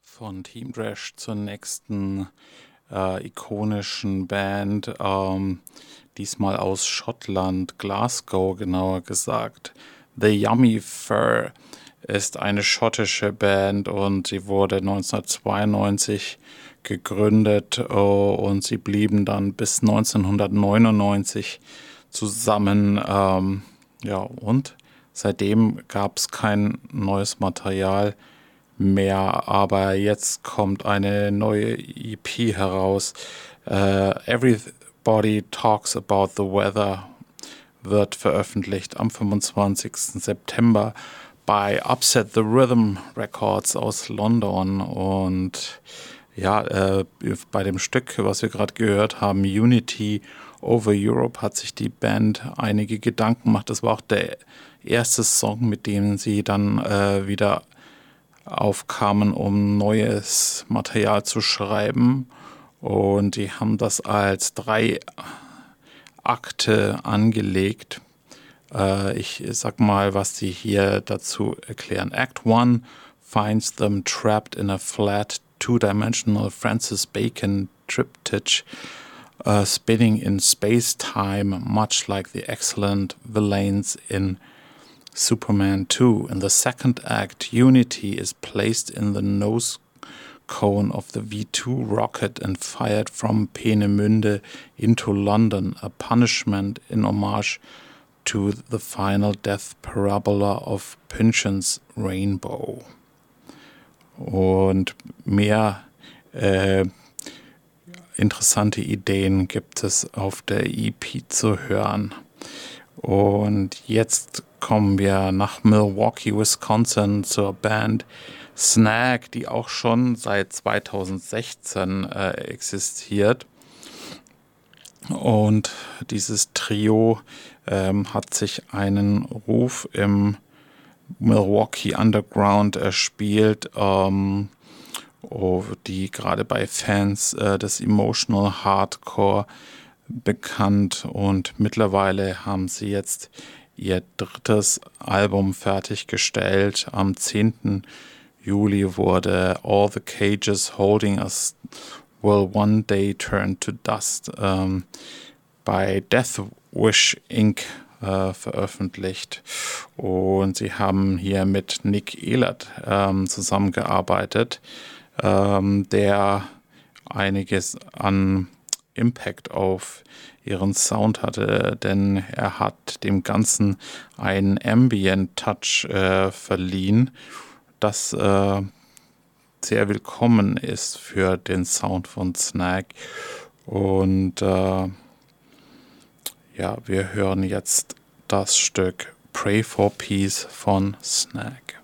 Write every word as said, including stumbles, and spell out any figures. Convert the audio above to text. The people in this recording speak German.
Von Team Trash zur nächsten äh, ikonischen Band, ähm, diesmal aus Schottland, Glasgow genauer gesagt. The Yummy Fur ist eine schottische Band und sie wurde neunzehnhundertzweiundneunzig gegründet, äh, und sie blieben dann bis neunzehnhundertneunundneunzig zusammen. Ähm, ja, und seitdem gab es kein neues Material mehr, aber jetzt kommt eine neue E P heraus. Äh, Everybody Talks About the Weather wird veröffentlicht am fünfundzwanzigsten September bei Upset the Rhythm Records aus London. Und ja, äh, bei dem Stück, was wir gerade gehört haben, Unity Over Europe, hat sich die Band einige Gedanken gemacht. Das war auch der erste Song, mit dem sie dann äh, wieder aufkamen, um neues Material zu schreiben. Und die haben das als drei Akte angelegt. Äh, ich sag mal, was sie hier dazu erklären. Act one finds them trapped in a flat, two-dimensional Francis Bacon triptych, uh, spinning in space-time, much like the excellent villains in Superman two. In the second act, Unity is placed in the nose cone of the V two rocket and fired from Peenemünde into London, a punishment in homage to the final death parabola of Pynchon's Rainbow. Und mehr äh, interessante Ideen gibt es auf der E P zu hören. Und jetzt kommen wir nach Milwaukee, Wisconsin zur Band Snag, die auch schon seit zweitausendsechzehn äh, existiert. Und dieses Trio ähm, hat sich einen Ruf im Milwaukee Underground erspielt, ähm, oh, die gerade bei Fans äh, des Emotional Hardcore bekannt, und mittlerweile haben sie jetzt ihr drittes Album fertiggestellt. Am zehnten Juli wurde All the Cages Holding Us Will One Day Turn to Dust ähm, bei Death Wish Incorporated äh, veröffentlicht, und sie haben hier mit Nick Ehlert ähm, zusammengearbeitet, ähm, der einiges an Impact auf ihren Sound hatte, denn er hat dem Ganzen einen Ambient-Touch äh, verliehen, das äh, sehr willkommen ist für den Sound von Snag. Und äh, ja, wir hören jetzt das Stück Pray for Peace von Snag.